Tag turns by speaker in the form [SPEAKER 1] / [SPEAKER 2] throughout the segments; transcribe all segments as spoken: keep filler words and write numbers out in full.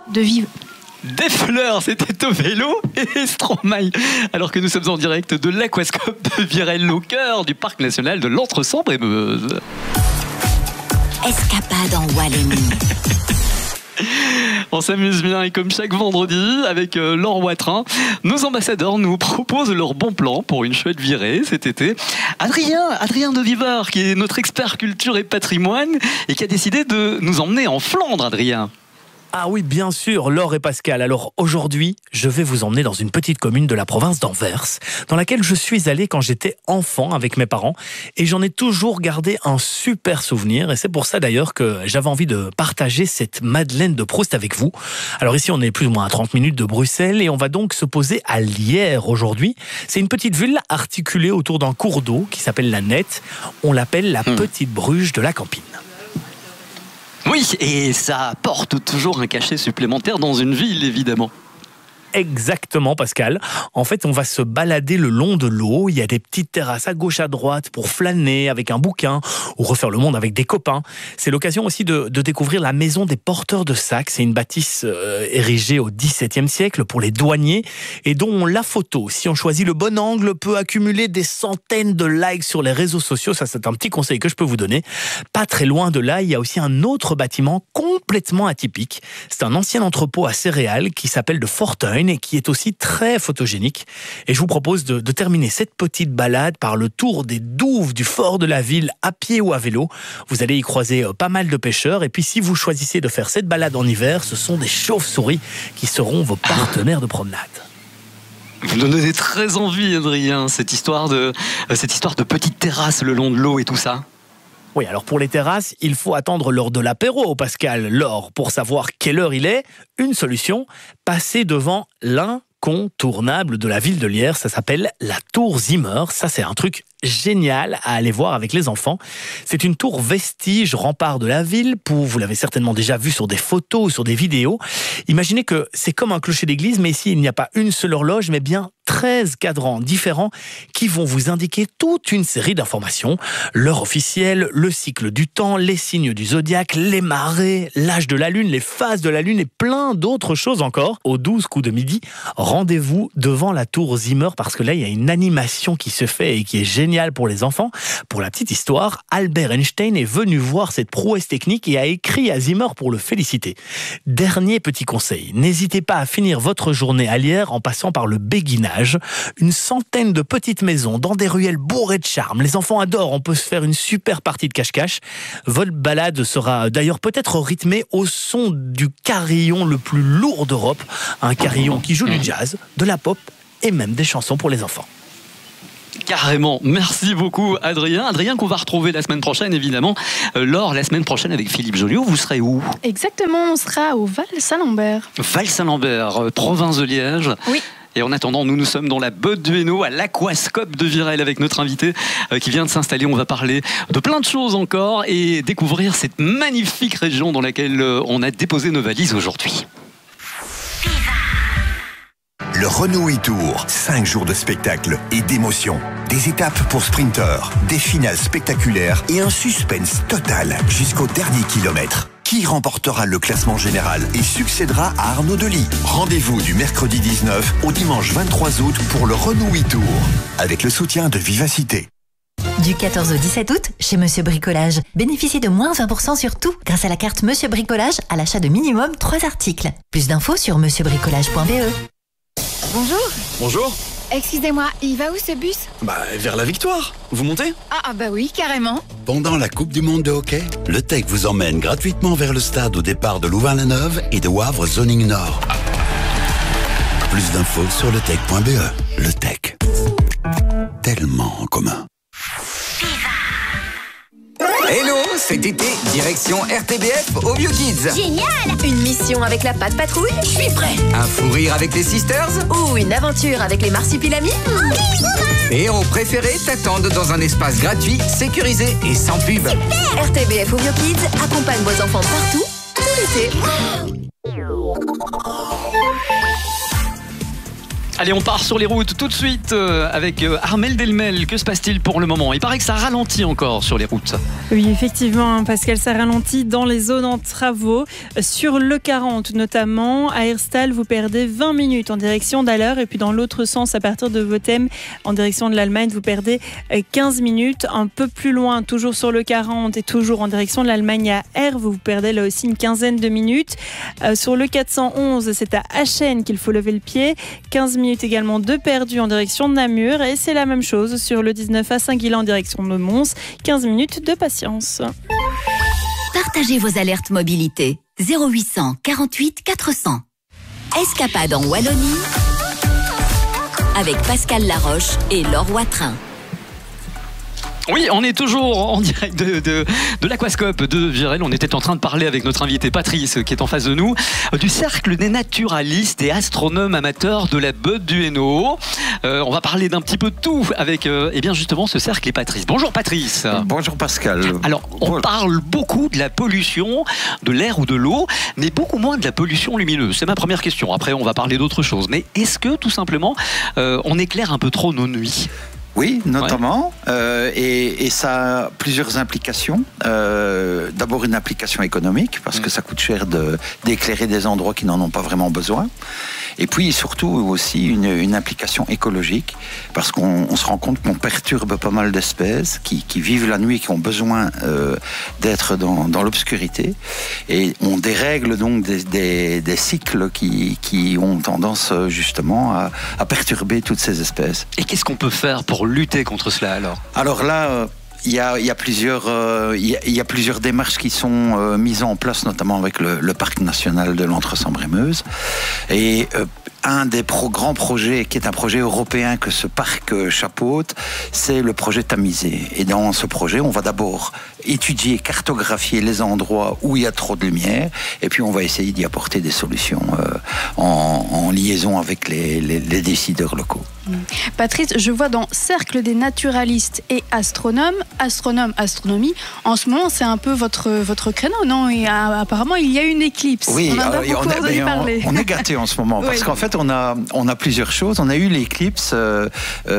[SPEAKER 1] de vivre.
[SPEAKER 2] Des fleurs, c'était au vélo et Stromae. Alors que nous sommes en direct de l'aquascope de Virel, au cœur du parc national de l'Entre-Sambre-et-Meuse.
[SPEAKER 3] Escapade en Wallonie.
[SPEAKER 2] On s'amuse bien et comme chaque vendredi avec euh, Laure Watrin, nos ambassadeurs nous proposent leur bon plan pour une chouette virée cet été. Adrien, Adrien de Viver, qui est notre expert culture et patrimoine et qui a décidé de nous emmener en Flandre, Adrien.
[SPEAKER 4] Ah oui, bien sûr, Laure et Pascal. Alors aujourd'hui, je vais vous emmener dans une petite commune de la province d'Anvers, dans laquelle je suis allé quand j'étais enfant avec mes parents, et j'en ai toujours gardé un super souvenir, et c'est pour ça d'ailleurs que j'avais envie de partager cette Madeleine de Proust avec vous. Alors ici, on est plus ou moins à trente minutes de Bruxelles, et on va donc se poser à Lierre aujourd'hui. C'est une petite ville articulée autour d'un cours d'eau qui s'appelle la Nette. On l'appelle la
[SPEAKER 2] Hmm.
[SPEAKER 4] petite Bruges de la Campine.
[SPEAKER 2] Oui, et ça apporte toujours un cachet supplémentaire dans une ville, évidemment.
[SPEAKER 4] Exactement, Pascal. En fait, on va se balader le long de l'eau. Il y a des petites terrasses à gauche, à droite pour flâner avec un bouquin ou refaire le monde avec des copains. C'est l'occasion aussi de, de découvrir la maison des porteurs de sacs. C'est une bâtisse euh, érigée au dix-septième siècle pour les douaniers et dont la photo, si on choisit le bon angle, peut accumuler des centaines de likes sur les réseaux sociaux. Ça, c'est un petit conseil que je peux vous donner. Pas très loin de là, il y a aussi un autre bâtiment complètement atypique. C'est un ancien entrepôt à céréales qui s'appelle de Fortuin et qui est aussi très photogénique. Et je vous propose de, de terminer cette petite balade par le tour des douves du fort de la ville à pied ou à vélo. Vous allez y croiser pas mal de pêcheurs. Et puis si vous choisissez de faire cette balade en hiver, ce sont des chauves-souris qui seront vos partenaires de promenade.
[SPEAKER 2] Vous nous donnez très envie, Adrien, cette histoire de, euh, cette histoire de petite terrasse le long de l'eau et tout ça.
[SPEAKER 4] Oui, alors pour les terrasses, il faut attendre l'heure de l'apéro, Pascal. L'heure, pour savoir quelle heure il est, une solution, passer devant l'incontournable de la ville de Lierre. Ça s'appelle la tour Zimmer. Ça, c'est un truc génial à aller voir avec les enfants. C'est une tour vestige, rempart de la ville. Pour, vous l'avez certainement déjà vu sur des photos ou sur des vidéos. Imaginez que c'est comme un clocher d'église, mais ici, il n'y a pas une seule horloge, mais bien treize cadrans différents qui vont vous indiquer toute une série d'informations. L'heure officielle, le cycle du temps, les signes du zodiaque, les marées, l'âge de la lune, les phases de la lune et plein d'autres choses encore. Aux douze coups de midi, rendez-vous devant la tour Zimmer parce que là, il y a une animation qui se fait et qui est géniale pour les enfants. Pour la petite histoire, Albert Einstein est venu voir cette prouesse technique et a écrit à Zimmer pour le féliciter. Dernier petit conseil, n'hésitez pas à finir votre journée à Lierre en passant par le béguinage. Une centaine de petites maisons dans des ruelles bourrées de charme. Les enfants adorent, on peut se faire une super partie de cache-cache. Votre balade sera d'ailleurs peut-être rythmée au son du carillon le plus lourd d'Europe. Un carillon qui joue du jazz, de la pop et même des chansons pour les enfants.
[SPEAKER 2] Carrément. Merci beaucoup, Adrien. Adrien, qu'on va retrouver la semaine prochaine, évidemment. Euh, Laure, la semaine prochaine avec Philippe Joliot, vous serez où?
[SPEAKER 1] Exactement, on sera au Val-Saint-Lambert.
[SPEAKER 2] Val-Saint-Lambert, euh, province de Liège.
[SPEAKER 1] Oui.
[SPEAKER 2] Et en attendant, nous nous sommes dans la botte du Hainaut, à l'aquascope de Virel, avec notre invité euh, qui vient de s'installer. On va parler de plein de choses encore et découvrir cette magnifique région dans laquelle euh, on a déposé nos valises aujourd'hui.
[SPEAKER 5] Le Renault e-Tour, cinq jours de spectacle et d'émotion. Des étapes pour sprinteurs, des finales spectaculaires et un suspense total jusqu'au dernier kilomètre. Qui remportera le classement général et succédera à Arnaud Delis? Rendez-vous du mercredi dix-neuf au dimanche vingt-trois août pour le Renault e-Tour, avec le soutien de Vivacité.
[SPEAKER 3] Du quatorze au dix-sept août, chez Monsieur Bricolage, bénéficiez de moins vingt pour cent sur tout grâce à la carte Monsieur Bricolage à l'achat de minimum trois articles. Plus d'infos sur monsieur bricolage point b e.
[SPEAKER 6] Bonjour.
[SPEAKER 7] Bonjour.
[SPEAKER 6] Excusez-moi, il va où ce bus?
[SPEAKER 7] Bah, vers la victoire. Vous montez?
[SPEAKER 6] Ah, ah bah oui, carrément.
[SPEAKER 8] Pendant la Coupe du Monde de hockey, le Tech vous emmène gratuitement vers le stade au départ de Louvain-la-Neuve et de Wavre Zoning Nord. Plus d'infos sur le tech point b e. Le Tech. Tellement en commun.
[SPEAKER 9] Hello, cet été, direction R T B F au BioKids.
[SPEAKER 10] Génial! Une mission avec la Patte Patrouille? Je suis prêt!
[SPEAKER 9] Un fou rire avec les Sisters?
[SPEAKER 10] Ou une aventure avec les Marsupilamis?
[SPEAKER 9] Tes héros préférés t'attendent dans un espace gratuit, sécurisé et sans pub.
[SPEAKER 10] Super! R T B F au BioKids accompagne vos enfants partout, tout l'été.
[SPEAKER 2] Allez, on part sur les routes tout de suite euh, avec euh, Armel Delmel. Que se passe-t-il pour le moment? Il paraît que ça ralentit encore sur les routes.
[SPEAKER 11] Oui, effectivement, Pascal, ça ralentit dans les zones en travaux. Sur le quarante notamment, à Herstal, vous perdez vingt minutes en direction d'Haller. Et puis dans l'autre sens, à partir de Votem, en direction de l'Allemagne, vous perdez quinze minutes. Un peu plus loin, toujours sur le quarante et toujours en direction de l'Allemagne à Herve, vous perdez là aussi une quinzaine de minutes. Euh, sur le quatre cent onze, c'est à Achen qu'il faut lever le pied. quinze minutes également de perdu en direction de Namur. Et c'est la même chose sur le dix-neuf à Saint-Guilain en direction de Mons. quinze minutes de patience.
[SPEAKER 12] Partagez vos alertes mobilité. zéro huit cent quarante-huit quatre cents. Escapade en Wallonie avec Pascal Laroche et Laure Watrin.
[SPEAKER 2] Oui, on est toujours en direct de, de, de l'Aquascope de Virel. On était en train de parler avec notre invité Patrice qui est en face de nous du cercle des naturalistes et astronomes amateurs de la Beude du Hainaut. Euh, on va parler d'un petit peu de tout avec euh, eh bien justement ce cercle et Patrice. Bonjour Patrice.
[SPEAKER 13] Bonjour Pascal.
[SPEAKER 2] Alors on parle beaucoup de la pollution de l'air ou de l'eau, mais beaucoup moins de la pollution lumineuse. C'est ma première question. Après on va parler d'autre chose. Mais est-ce que tout simplement euh, on éclaire un peu trop nos nuits ?
[SPEAKER 13] Oui, notamment, ouais. euh, et, et ça a plusieurs implications. Euh, d'abord une implication économique, parce mmh. que ça coûte cher de, d'éclairer des endroits qui n'en ont pas vraiment besoin. Et puis surtout aussi une, une implication écologique, parce qu'on on se rend compte qu'on perturbe pas mal d'espèces qui, qui vivent la nuit, qui ont besoin euh, d'être dans, dans l'obscurité. Et on dérègle donc des, des, des cycles qui, qui ont tendance justement à, à perturber toutes ces espèces.
[SPEAKER 2] Et qu'est-ce qu'on peut faire pour lutter contre cela alors?
[SPEAKER 13] Alors là, euh, il y a, il y a plusieurs, euh, il y a, il y a plusieurs démarches qui sont euh, mises en place, notamment avec le, le parc national de l'Entre-Sambre-et-Meuse. Et euh, un des pro- grands projets, qui est un projet européen que ce parc euh, chapeaute, c'est le projet Tamisé. Et dans ce projet, on va d'abord étudier, cartographier les endroits où il y a trop de lumière, et puis on va essayer d'y apporter des solutions euh, en, en liaison avec les, les, les décideurs locaux.
[SPEAKER 1] Patrice, je vois dans Cercle des naturalistes et astronomes, astronome, astronomie, en ce moment c'est un peu votre, votre créneau, non? Et euh, apparemment il y a une éclipse.
[SPEAKER 13] Oui,
[SPEAKER 1] on en a
[SPEAKER 13] alors,
[SPEAKER 1] beaucoup
[SPEAKER 13] on,
[SPEAKER 1] entendu
[SPEAKER 13] on,
[SPEAKER 1] parler.
[SPEAKER 13] on est gâtés en ce moment, parce oui. qu'en fait on a, on a plusieurs choses. On a eu l'éclipse, euh,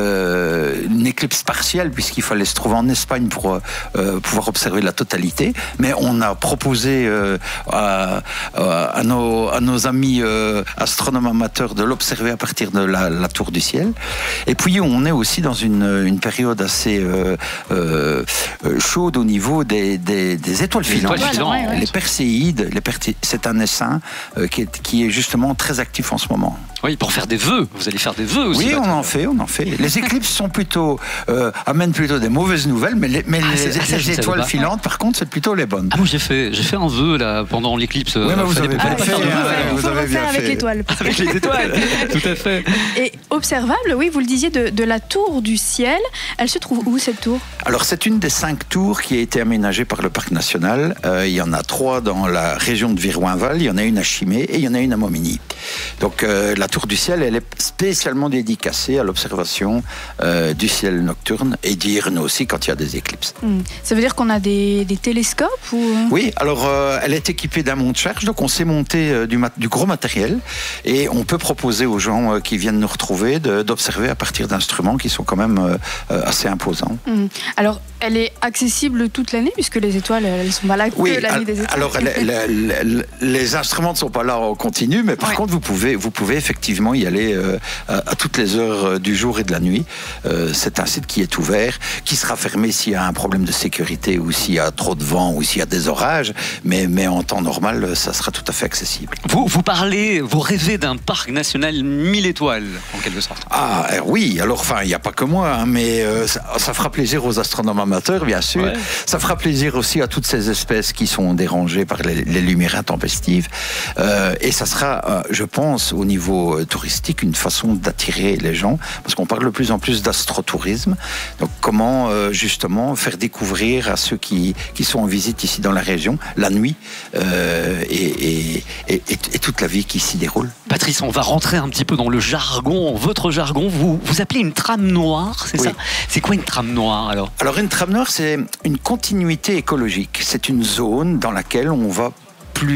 [SPEAKER 13] euh, une éclipse partielle, puisqu'il fallait se trouver en Espagne pour euh, pouvoir observer la totalité, mais on a proposé euh, à, à, nos, à nos amis euh, astronomes amateurs de l'observer à partir de la, la tour du ciel. Et puis on est aussi dans une, une période assez euh, euh, chaude au niveau des, des, des étoiles filantes.
[SPEAKER 2] Les, étoiles
[SPEAKER 13] ouais, ouais. les perséides, les persé... c'est un essaim euh, qui, est, qui est justement très actif en ce moment.
[SPEAKER 2] Oui, pour faire des vœux. Vous allez faire des vœux aussi.
[SPEAKER 13] Oui, on en fait, on en fait. Les éclipses sont plutôt euh, amènent plutôt des mauvaises nouvelles, mais les, mais ah, les, ah, les étoiles filantes, par contre, c'est plutôt les bonnes.
[SPEAKER 2] Ah, moi j'ai fait, j'ai fait un vœu là pendant l'éclipse.
[SPEAKER 13] Oui, mais vous avez bien fait.
[SPEAKER 1] Il faut le faire avec l'étoile.
[SPEAKER 2] Avec les étoiles, tout à fait.
[SPEAKER 1] Et observable, oui, vous le disiez, de, de la tour du ciel. Elle se trouve où cette tour?
[SPEAKER 13] Alors c'est une des cinq tours qui a été aménagée par le parc national. Euh, il y en a trois dans la région de Viroinval, il y en a une à Chimay et il y en a une à Momigny. Donc euh, la tour du ciel, elle est spécialement dédicacée à l'observation euh, du ciel nocturne et diurne aussi quand il y a des éclipses.
[SPEAKER 1] Mmh. Ça veut dire qu'on a des, des télescopes ou...
[SPEAKER 13] Oui, alors euh, elle est équipée d'un monte-charge, donc on s'est monté euh, du, mat- du gros matériel et on peut proposer aux gens euh, qui viennent nous retrouver de, d'observer à partir d'instruments qui sont quand même euh, assez imposants.
[SPEAKER 1] Mmh. Alors elle est accessible toute l'année puisque les étoiles, elles sont pas là que
[SPEAKER 13] oui,
[SPEAKER 1] l'année des étoiles.
[SPEAKER 13] Alors les, les, les, les instruments ne sont pas là en continu, mais par ouais. contre vous pouvez, vous pouvez effectivement y aller euh, à, à toutes les heures du jour et de la nuit. Euh, c'est un site qui est ouvert, qui sera fermé s'il y a un problème de sécurité ou s'il y a trop de vent ou s'il y a des orages, mais, mais en temps normal, ça sera tout à fait accessible.
[SPEAKER 2] Vous, vous parlez, vous rêvez d'un parc national mille étoiles, en quelque sorte.
[SPEAKER 13] Ah euh, oui, alors enfin, il n'y a pas que moi, hein, mais euh, ça, ça fera plaisir aux astronomes amateurs, bien sûr. Ouais. Ça fera plaisir aussi à toutes ces espèces qui sont dérangées par les, les lumières intempestives. Euh, et ça sera, euh, je pense, au niveau euh, touristique, une façon d'attirer les gens, parce qu'on parle de plus en plus d'astrotourisme. Donc comment euh, justement faire découvrir à ceux qui, qui sont en visite ici dans la région, la nuit euh, et, et, et, et, et toute la vie qui s'y déroule.
[SPEAKER 2] Patrice, on va rentrer un petit peu dans le jargon, votre jargon. Vous, vous appelez une trame noire, c'est oui. ça? C'est quoi une trame noire alors?
[SPEAKER 13] Alors une trame noire, c'est une continuité écologique. C'est une zone dans laquelle on va plus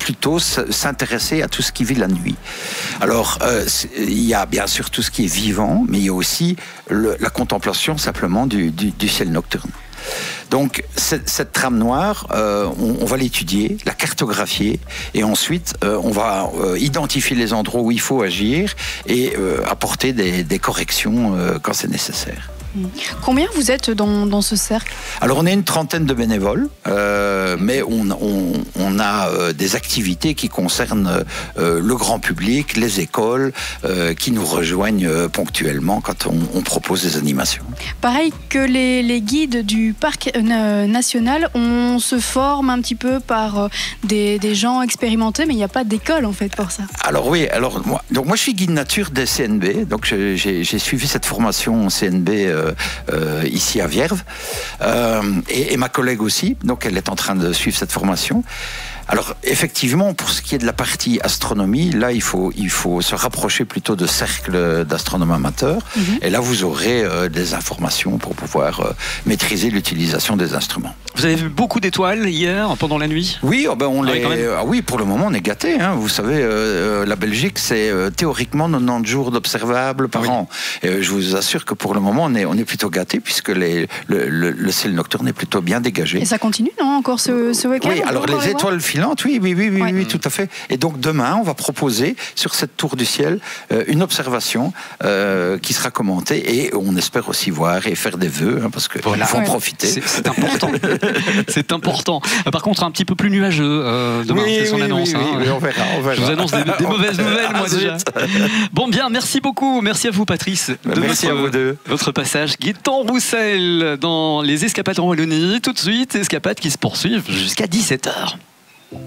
[SPEAKER 13] plutôt s'intéresser à tout ce qui vit la nuit. Alors, euh, il y a bien sûr tout ce qui est vivant, mais il y a aussi le, la contemplation simplement du, du, du ciel nocturne. Donc cette, cette trame noire, euh, on, on va l'étudier, la cartographier, et ensuite euh, on va euh, identifier les endroits où il faut agir et euh, apporter des, des corrections euh, quand c'est nécessaire.
[SPEAKER 1] Combien vous êtes dans, dans ce cercle?
[SPEAKER 13] Alors on est une trentaine de bénévoles, euh, mais on, on, on a euh, des activités qui concernent euh, le grand public, les écoles, euh, qui nous rejoignent euh, ponctuellement quand on, on propose des animations.
[SPEAKER 1] Pareil que les, les guides du parc euh, national, on se forme un petit peu par euh, des, des gens expérimentés, mais il n'y a pas d'école en fait pour ça.
[SPEAKER 13] Alors oui, alors moi, donc moi je suis guide nature des C N B, donc j'ai suivi cette formation C N B euh, Euh, ici à Vierve, euh, et, et ma collègue aussi, donc elle est en train de suivre cette formation. Alors effectivement, pour ce qui est de la partie astronomie, là il faut, il faut se rapprocher plutôt de cercles d'astronomes amateurs, mm-hmm. et là vous aurez euh, des informations pour pouvoir euh, maîtriser l'utilisation des instruments.
[SPEAKER 2] Vous avez vu beaucoup d'étoiles hier, pendant la nuit?
[SPEAKER 13] Oui, oh ben on
[SPEAKER 2] ah,
[SPEAKER 13] les...
[SPEAKER 2] oui,
[SPEAKER 13] ah oui, pour le moment on est gâtés. Hein. Vous savez, euh, la Belgique c'est euh, théoriquement quatre-vingt-dix jours d'observables par oui. an. Et, euh, je vous assure que pour le moment on est, on est plutôt gâtés puisque les, le, le, le ciel nocturne est plutôt bien dégagé.
[SPEAKER 1] Et ça continue, non, encore ce, ce week-end?
[SPEAKER 13] Oui, alors les étoiles filantes, oui, oui, oui, oui, ouais. oui, tout à fait. Et donc demain, on va proposer sur cette tour du ciel euh, une observation euh, qui sera commentée et on espère aussi voir et faire des vœux, hein, parce qu'il voilà. faut en ouais. profiter.
[SPEAKER 2] C'est important. C'est important. Par contre, un petit peu plus nuageux euh, demain,
[SPEAKER 13] oui,
[SPEAKER 2] c'est son
[SPEAKER 13] oui,
[SPEAKER 2] annonce.
[SPEAKER 13] Oui,
[SPEAKER 2] hein.
[SPEAKER 13] oui, oui, on verra, on verra.
[SPEAKER 2] Je vous annonce des, des mauvaises nouvelles, moi déjà. Bon, bien, merci beaucoup. Merci à vous, Patrice, de
[SPEAKER 13] merci
[SPEAKER 2] votre,
[SPEAKER 13] à vous deux.
[SPEAKER 2] votre passage. Gaëtan Roussel dans les Escapades en Wallonie. Tout de suite, Escapades qui se poursuivent jusqu'à dix-sept heures.